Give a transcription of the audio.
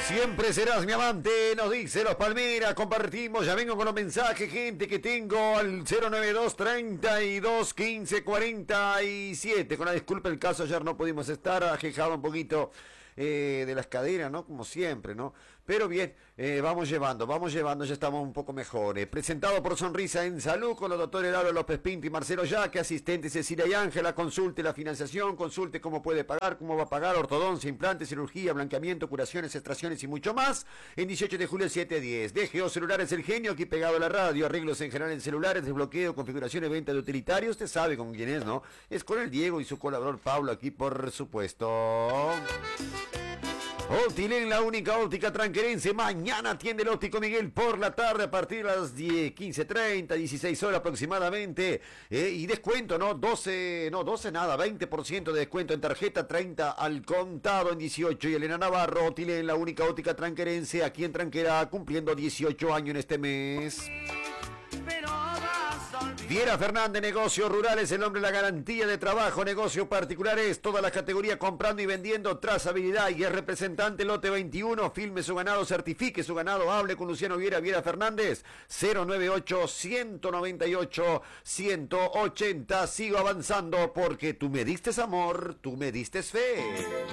Siempre serás mi amante, nos dice Los Palmeras, compartimos, ya vengo con los mensajes, gente, que tengo al 092 32 15 47. Con la disculpa, el caso ayer no pudimos estar, ajejado un poquito de las caderas, ¿no? Como siempre, ¿no? Pero bien, vamos llevando, ya estamos un poco mejores. Presentado por Sonrisa en Salud con los doctores Lauro López Pinto y Marcelo Yaque, asistentes Cecilia y Ángela, consulte la financiación, consulte cómo puede pagar, cómo va a pagar, ortodoncia, implantes, cirugía, blanqueamiento, curaciones, extracciones y mucho más. En 18 de julio 710. DGO Celulares El Genio, aquí pegado a la radio, arreglos en general en celulares, desbloqueo, configuraciones, venta de utilitarios. Usted sabe con quién es, ¿no? Es con el Diego y su colaborador Pablo aquí, por supuesto. Optilen, la única óptica tranquerense. Mañana atiende el óptico Miguel por la tarde a partir de las 15:30, 16 horas aproximadamente. Y descuento, ¿no? 12 nada, 20% de descuento en tarjeta, 30 al contado en 18. Y Elena Navarro, Optilen, la única óptica tranquerense aquí en Tranquera, cumpliendo 18 años en este mes. Viera Fernández, negocios rurales, el hombre de la garantía de trabajo, negocios particulares, todas las categorías comprando y vendiendo, trazabilidad, y es representante lote 21, filme su ganado, certifique su ganado, hable con Luciano Viera Fernández, 098-198-180, sigo avanzando porque tú me diste amor, tú me diste fe.